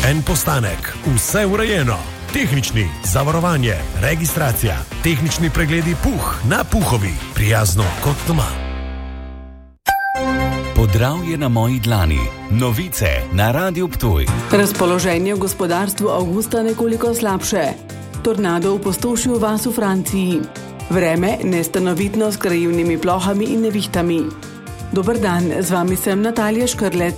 En postanek, vse urejeno. Tehnični, zavarovanje, registracija, tehnični pregledi Puh na Puhovi. Prijazno kot doma. Podravje na moji dlani. Novice na Radiu Ptuj. Razpoloženje v gospodarstvu avgusta nekoliko slabše. Tornado opustošil vas v Franciji. Vreme nestanovitno s krajevnimi plohami in nevihtami. Dober dan, z vami sem Natalija Škrlec.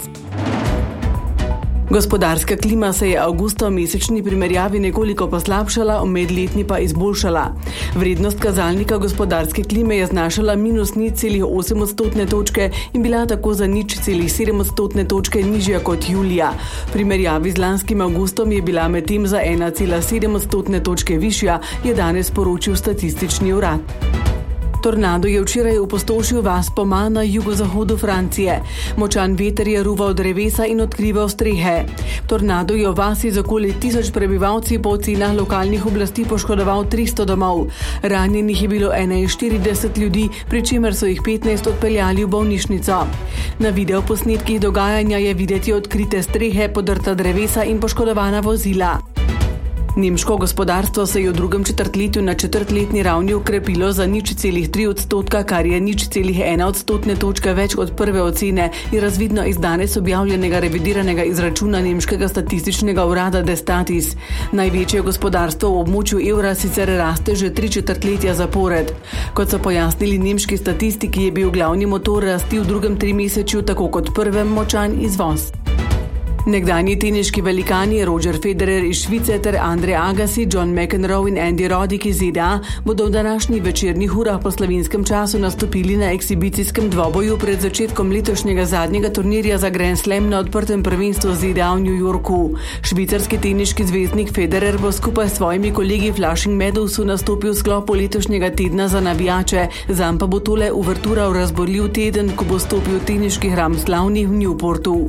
Gospodarska klima se je avgusta v mesečni primerjavi nekoliko poslabšala, v medletni pa izboljšala. Vrednost kazalnika gospodarske klime je znašala -0,8 odstotne točke in bila tako za 0,7 odstotne točke nižja kot julija. V primerjavi z lanskim avgustom je bila medtem za 1,7 odstotne točke višja, je danes poročil statistični urad. Tornado je včeraj opustošil vas Pomans na jugozahodu Francije. Močan veter je ruval drevesa in odkrival strehe. Tornado je v vasi z okoli 1000 prebivalci po ocenah lokalnih oblasti poškodoval 300 domov. Ranjenih je bilo 41 ljudi, pri čemer so jih 15 odpeljali v bolnišnico. Na videoposnetkih dogajanja je videti odkrite strehe, podrta drevesa in poškodovana vozila. Nemško gospodarstvo se je v drugem četrtletju na četrtletni ravni ukrepilo za 0,3 odstotka, kar je 0,1 odstotne točke več od prve ocene, je razvidno iz danes objavljenega revidiranega izračuna nemškega statističnega urada Destatis. Največje gospodarstvo v območju evra sicer raste že 3 četrtletja zapored. Kot so pojasnili nemški statistiki, je bil glavni motor rasti v drugem trimesečju tako kot prvem močan izvoz. Nekdanji teniški velikani Roger Federer iz Švice ter Andre Agassi, John McEnroe in Andy Roddick iz ZDA bodo v današnjih večernih urah po slovenskem času nastopili na ekshibicijskem dvoboju pred začetkom letošnjega zadnjega turnirja za Grand Slam na odprtem prvenstvu ZDA v New Yorku. Švicarski teniški zvezdnik Federer bo skupaj s svojimi kolegi Flushing Meadowsu nastopil v sklopu letošnjega tedna za navijače, zanj pa bo tole uvertura v razborljiv teden, ko bo stopil teniški hram slavnih v Newportu.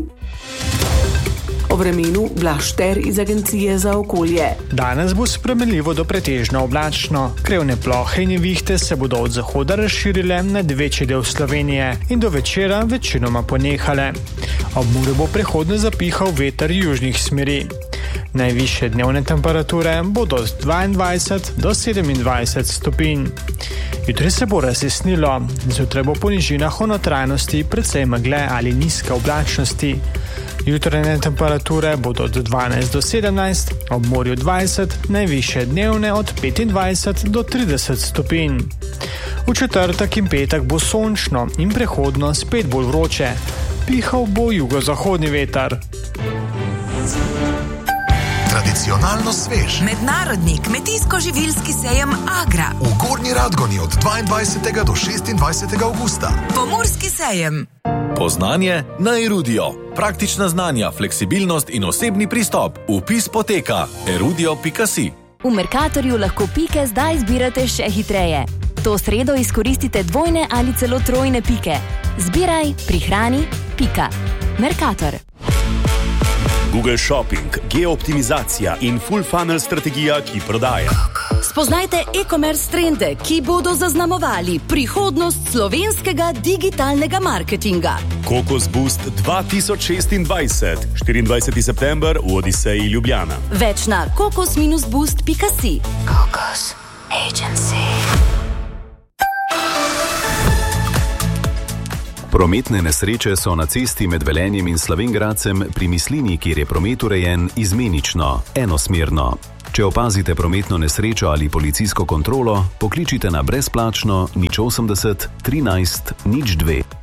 O vremenu Blaž Šter iz Agencije za okolje. Danes bo spremenljivo do pretežno oblačno. Krevne plohe in nevihte se bodo od zahoda razširile nad večji del Slovenije in do večera večinoma ponehale. Ob Muri bo prehodno zapihal veter južnih smeri. Najvišje dnevne temperature bodo od 22 do 27 stopinj. Jutri se bo razjasnilo, zjutraj bo po nižinah v notranjosti precej megle ali nizke oblačnosti. Jutranje temperature bodo od 12 do 17, ob morju 20, najvišje dnevne od 25 do 30 stopinj. V četrtek in petek bo sončno in prehodno spet bolj vroče. Pihal bo jugozahodni veter. Tradicionalno svež. Mednarodni kmetijsko-živilski sejem Agra. V Gornji Radgoni od 22. do 26. avgusta. Pomurski sejem. Poznanje na Erudio. Praktična znanja, fleksibilnost in osebni pristop. Vpis poteka erudio.si. V Mercatorju lahko pike zdaj zbirate še hitreje. To sredo izkoristite dvojne ali celo trojne pike. Zbiraj, prihrani, pika. Mercator. Google Shopping, geooptimizacija in full funnel strategija, ki prodaja. Spoznajte e-commerce trende, ki bodo zaznamovali prihodnost slovenskega digitalnega marketinga. Kokos Boost 2026, 24. september v Odiseji Ljubljana. Več na kokos-boost.si. Kokos Agency. Prometne nesreče so na cesti med Velenjem in Slovenj Gradcem pri Mislini, kjer je promet urejen izmenično, enosmerno. Če opazite prometno nesrečo ali policijsko kontrolo, pokličite na brezplačno 080 13 02.